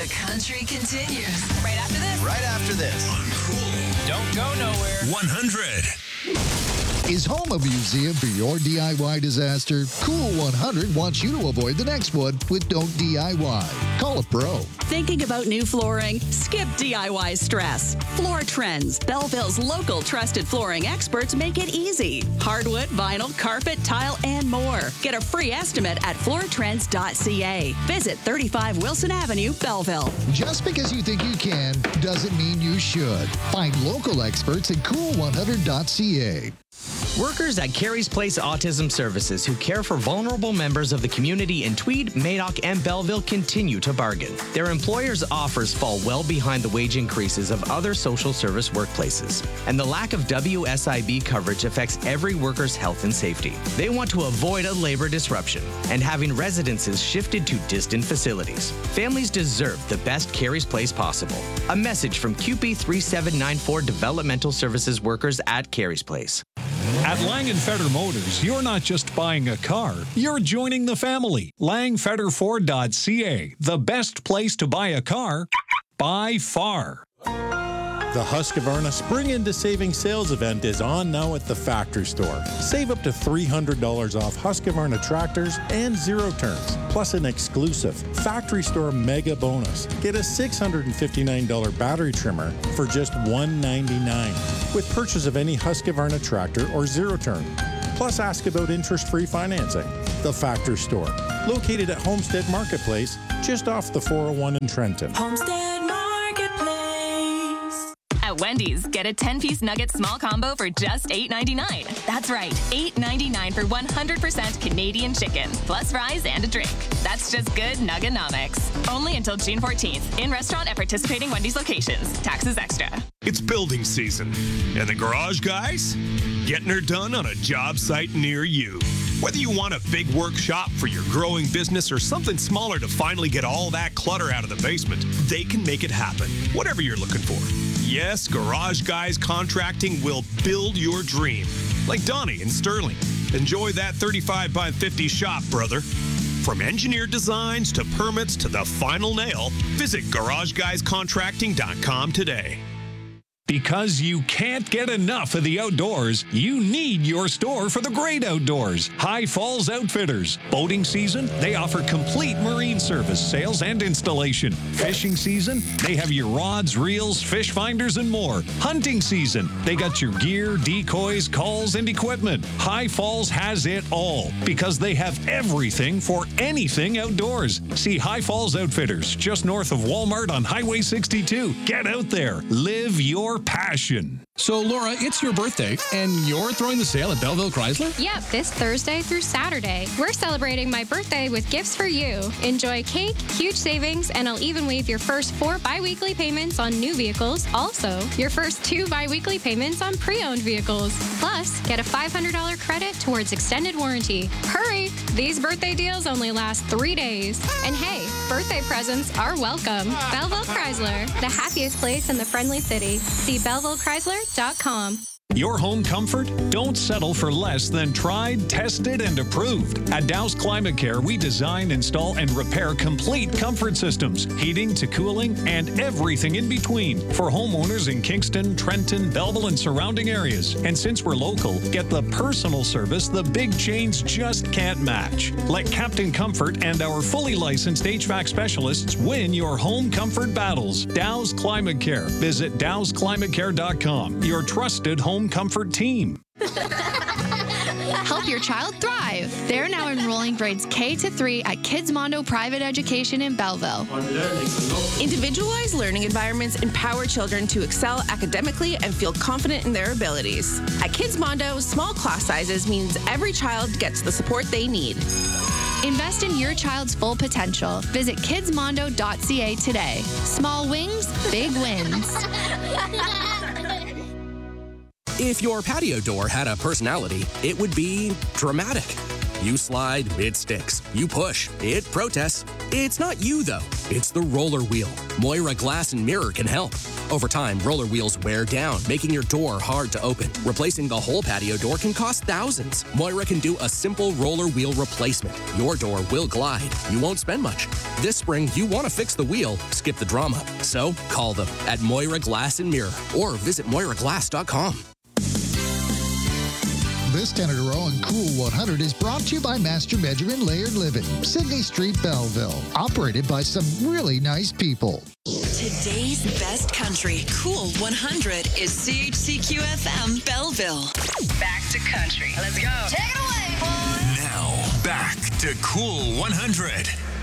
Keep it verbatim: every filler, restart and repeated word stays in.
The country continues. Right after this. Right after this. On Cool. Don't go nowhere. one hundred. Is home a museum for your D I Y disaster? Cool one hundred wants you to avoid the next one with Don't D I Y. Call a pro. Thinking about new flooring? Skip D I Y stress. Floor Trends, Belleville's local trusted flooring experts, make it easy. Hardwood, vinyl, carpet, tile, and more. Get a free estimate at floor trends dot c a. Visit thirty-five Wilson Avenue, Belleville. Just because you think you can doesn't mean you should. Find local experts at cool one hundred dot c a. Workers at Carey's Place Autism Services who care for vulnerable members of the community in Tweed, Madoc, and Belleville continue to bargain. Their employers' offers fall well behind the wage increases of other social service workplaces. And the lack of W S I B coverage affects every worker's health and safety. They want to avoid a labor disruption and having residences shifted to distant facilities. Families deserve the best Carey's Place possible. A message from Q P three seven nine four Developmental Services workers at Carey's Place. At Lang and Feder Motors, you're not just buying a car, you're joining the family. lang feder ford dot c a, the best place to buy a car by far. The Husqvarna Spring Into Saving Sales event is on now at the Factory Store. Save up to three hundred dollars off Husqvarna tractors and zero turns, plus an exclusive Factory Store mega bonus. Get a six hundred fifty-nine dollars battery trimmer for just one hundred ninety-nine dollars with purchase of any Husqvarna tractor or zero turn. Plus, ask about interest-free financing. The Factory Store, located at Homestead Marketplace, just off the four oh one in Trenton. Homestead Marketplace. At Wendy's, get a ten-piece nugget small combo for just eight ninety-nine. That's right, eight ninety-nine for one hundred percent Canadian chicken, plus fries and a drink. That's just good Nuggenomics. Only until June fourteenth. In restaurant at participating Wendy's locations. Taxes extra. It's building season, and the garage guys getting her done on a job site near you. Whether you want a big workshop for your growing business or something smaller to finally get all that clutter out of the basement, they can make it happen, whatever you're looking for. Yes, Garage Guys Contracting will build your dream. Like Donnie and Sterling. Enjoy that thirty-five by fifty shop, brother. From engineered designs to permits to the final nail, visit garage guys contracting dot com today. Because you can't get enough of the outdoors, you need your store for the great outdoors. High Falls Outfitters. Boating season, they offer complete marine service, sales, and installation. Fishing season, they have your rods, reels, fish finders, and more. Hunting season, they got your gear, decoys, calls, and equipment. High Falls has it all because they have everything for anything outdoors. See High Falls Outfitters, just north of Walmart on Highway sixty-two. Get out there. Live your passion. So, Laura, it's your birthday, and you're throwing the sale at Belleville Chrysler? Yep, this Thursday through Saturday. We're celebrating my birthday with gifts for you. Enjoy cake, huge savings, and I'll even waive your first four bi-weekly payments on new vehicles. Also, your first two bi-weekly payments on pre-owned vehicles. Plus, get a five hundred dollars credit towards extended warranty. Hurry! These birthday deals only last three days. And hey, birthday presents are welcome. Belleville Chrysler, the happiest place in the friendly city. See Belleville Chrysler dot com. Your home comfort? Don't settle for less than tried, tested, and approved. At Dow's Climate Care, we design, install, and repair complete comfort systems, heating to cooling, and everything in between for homeowners in Kingston, Trenton, Belleville, and surrounding areas. And since we're local, get the personal service the big chains just can't match. Let Captain Comfort and our fully licensed H V A C specialists win your home comfort battles. Dow's Climate Care. Visit dows climate care dot com. Your trusted home comfort team. Help your child thrive. They're now enrolling grades K to three at Kids Mondo Private Education in Belleville. Individualized learning environments empower children to excel academically and feel confident in their abilities. At Kids Mondo, small class sizes means every child gets the support they need. Invest in your child's full potential. Visit kids mondo dot c a today. Small wings, big wins. If your patio door had a personality, it would be dramatic. You slide, it sticks. You push, it protests. It's not you, though. It's the roller wheel. Moira Glass and Mirror can help. Over time, roller wheels wear down, making your door hard to open. Replacing the whole patio door can cost thousands. Moira can do a simple roller wheel replacement. Your door will glide. You won't spend much. This spring, you want to fix the wheel, skip the drama. So call them at Moira Glass and Mirror or visit moira glass dot com. This ten in a row on Cool one hundred is brought to you by Master Benjamin Laird Living, Sydney Street, Belleville. Operated by some really nice people. Today's best country, Cool one hundred, is C H C Q F M Belleville. Back to country. Let's go. Take it away, boys. Now, back to Cool one hundred.